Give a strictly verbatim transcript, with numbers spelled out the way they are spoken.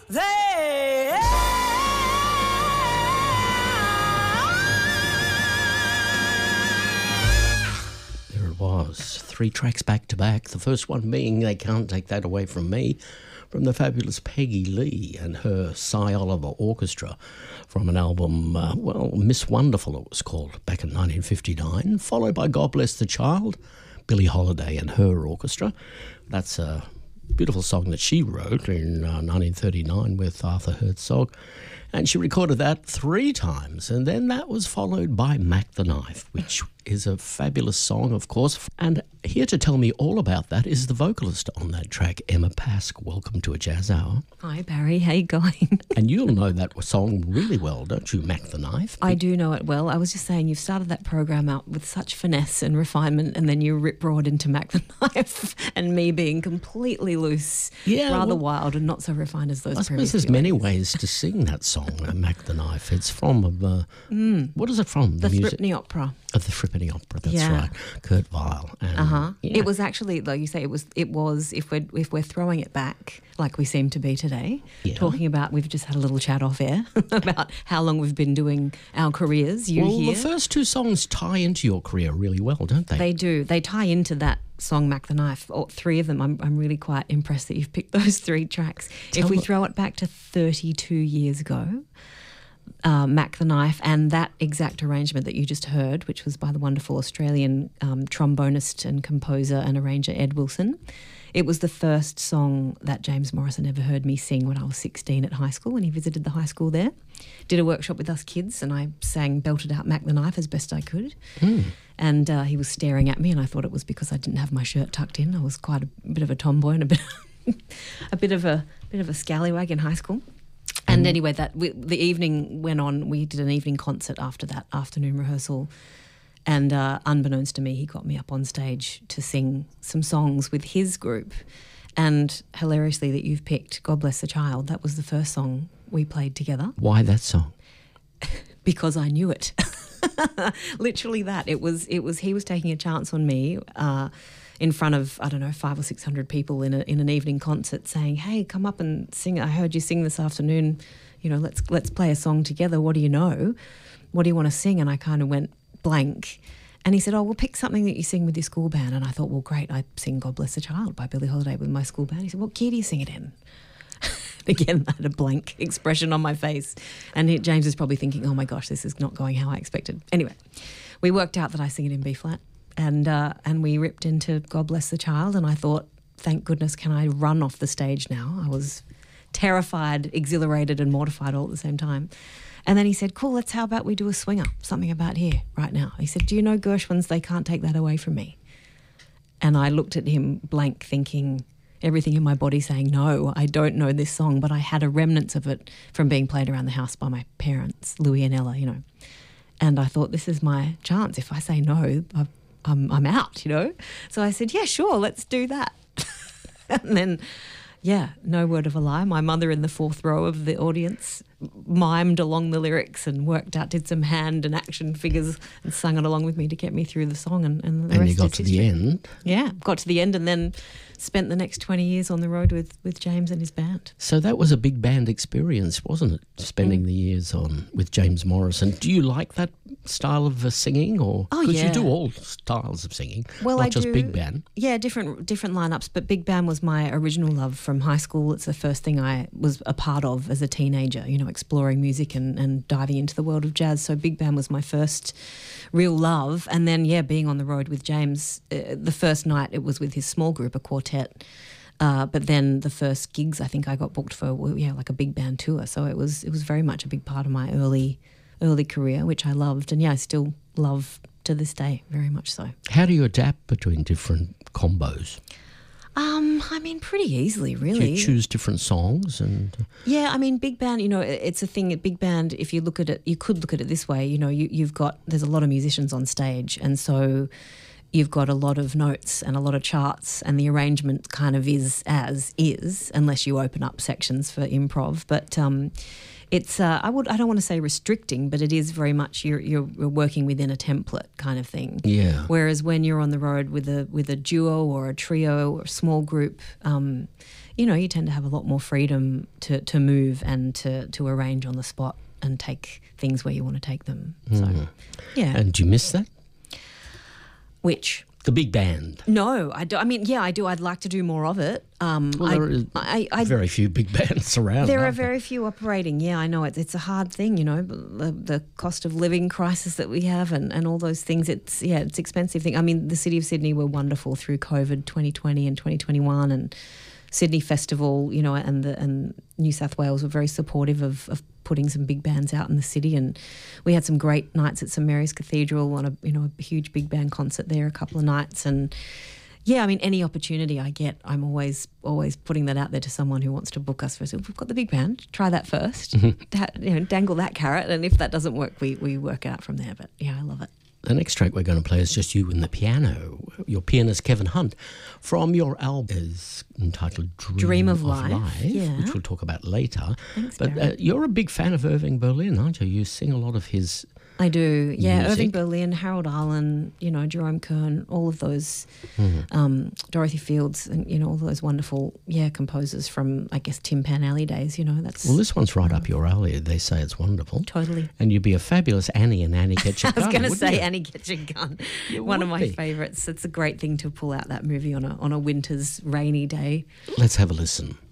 They There it was, three tracks back to back. The first one being They Can't Take That Away From Me, from the fabulous Peggy Lee and her Cy Oliver Orchestra, from an album, uh, well, Miss Wonderful it was called, back in nineteen fifty-nine, followed by God Bless the Child, Billie Holiday and her orchestra. That's a beautiful song that she wrote in uh, nineteen thirty-nine with Arthur Herzog, and she recorded that three times, and then that was followed by Mac the Knife, which is a fabulous song, of course. And here to tell me all about that is the vocalist on that track, Emma Pask. Welcome to A Jazz Hour. Hi, Barry. How you going? And you'll know that song really well, don't you, Mac the Knife? I do know it well. I was just saying, you've started that program out with such finesse and refinement, and then you rip-roared into Mac the Knife and me being completely loose, Yeah, rather well, wild and not so refined as those I previous suppose there's few many ways. ways to sing that song, uh, Mac the Knife. It's from, uh, mm. what is it from? The music? Threepenny Opera. Of the Threepenny Opera, that's Yeah. right. Kurt Weill. And, Uh-huh. yeah. It was actually, like you say, it was, it was if, we're, if we're throwing it back, like we seem to be today, Yeah. talking about, we've just had a little chat off air about how long we've been doing our careers, you Well, here. the first two songs tie into your career really well, don't they? They do. They tie into that song, Mac the Knife. All three of them. I'm, I'm really quite impressed that you've picked those three tracks. Tell if we me- throw it back to thirty-two years ago, uh, Mac the Knife and that exact arrangement that you just heard, which was by the wonderful Australian um, trombonist and composer and arranger Ed Wilson. It was the first song that James Morrison ever heard me sing when I was sixteen at high school, when he visited the high school there. Did a workshop with us kids, and I sang, belted out Mac the Knife as best I could. Mm. And uh, he was staring at me, and I thought it was because I didn't have my shirt tucked in. I was quite a bit of a tomboy and a bit, a bit of a bit of a scallywag in high school. And anyway, that we, the evening went on. We did an evening concert after that afternoon rehearsal. And uh, unbeknownst to me, he got me up on stage to sing some songs with his group. And hilariously that you've picked God Bless the Child, that was the first song we played together. Why that song? Because I knew it. Literally that. It was, it was, he was taking a chance on me uh, in front of, I don't know, five or six hundred people in, a, in an evening concert saying, hey, come up and sing. I heard you sing this afternoon. You know, let's, let's play a song together. What do you know? What do you want to sing? And I kind of went blank. And he said, oh, we'll pick something that you sing with your school band. And I thought, well, great, I sing God Bless the Child by Billie Holiday with my school band. He said, what key do you sing it in? Again, I had a blank expression on my face. And he, James is probably thinking, oh my gosh, this is not going how I expected. Anyway, we worked out that I sing it in B flat. And, uh, and we ripped into God Bless the Child. And I thought, thank goodness, can I run off the stage now? I was terrified, exhilarated and mortified all at the same time. And then he said, cool, let's, how about we do a swinger, something about here right now. He said, do you know Gershwin's They Can't Take That Away From Me? And I looked at him blank, thinking, everything in my body saying, no, I don't know this song, but I had a remnants of it from being played around the house by my parents, Louis and Ella, you know. And I thought, this is my chance. If I say no, I, I'm, I'm out, you know. So I said, yeah, sure, let's do that. And then, yeah, no word of a lie, my mother in the fourth row of the audience mimed along the lyrics and worked out, did some hand and action figures and sung it along with me to get me through the song. And, and the And rest you got is to history. the end. Yeah, got to the end and then spent the next twenty years on the road with, with James and his band. So that was a big band experience, wasn't it? Spending Mm. the years on with James Morrison. Do you like that style of uh, singing, or Oh, because yeah. you do all styles of singing, Well, not I just do, big band? Yeah, different different lineups, but big band was my original love from high school. It's the first thing I was a part of as a teenager, you know, exploring music and, and diving into the world of jazz. So big band was my first real love. And then, yeah, being on the road with James, uh, the first night it was with his small group, a quartet. Uh, but then the first gigs I think I got booked for were, yeah, like a big band tour. So it was it was very much a big part of my early early career, which I loved. And yeah, I still love to this day, very much so. How do you adapt between different combos? Um, I mean, pretty easily, Do really. you choose different songs? And Yeah, I mean, big band, you know, it- it's a thing at big band. If you look at it, you could look at it this way, you know, you, you've got, there's a lot of musicians on stage. And so you've got a lot of notes and a lot of charts, and the arrangement kind of is as is, unless you open up sections for improv. But um, it's, uh, I would, I don't want to say restricting, but it is very much you're, you're you're working within a template kind of thing. yeah, Whereas when you're on the road with a with a duo or a trio or a small group, um, you know, you tend to have a lot more freedom to, to move and to, to arrange on the spot and take things where you want to take them. So, Mm. yeah. And do you miss that? Which? The big band. No, I do. I mean, yeah, I do. I'd like to do more of it. Um, Well, I, there are I, I, very few big bands around. there are aren't very few operating. Yeah, I know it's it's a hard thing. You know, the, the cost of living crisis that we have, and, and all those things. It's yeah, it's expensive thing. I mean, the City of Sydney were wonderful through COVID twenty twenty and twenty twenty-one, and Sydney Festival. You know, and the and New South Wales were very supportive of, of putting some big bands out in the city, and we had some great nights at St Mary's Cathedral on a you know a huge big band concert there a couple of nights. And yeah, I mean, any opportunity I get, I'm always always putting that out there to someone who wants to book us first. We've got the big band, try that first, da- you know, dangle that carrot, and if that doesn't work, we we work out from there. But yeah, I love it. The next track we're going to play is just you and the piano. Your pianist, Kevin Hunt, from your album is entitled Dream, Dream of of Life, Life, yeah. which we'll talk about later. Thanks, but Barry. uh, you're a big fan of Irving Berlin, aren't you? You sing a lot of his... I do, yeah. Music. Irving Berlin, Harold Arlen, you know, Jerome Kern, all of those, Mm-hmm. um, Dorothy Fields, and you know, all those wonderful, yeah, composers from, I guess, Tim Pan Alley days. You know, that's Well, this one's right up your alley. They say it's wonderful. totally. And you'd be a fabulous Annie in Annie Get Your I was Gun, going to wouldn't say you? Annie Get Your Gun, You one of would my be. favourites. It's a great thing to pull out that movie on a on a winter's rainy day. Let's have a listen.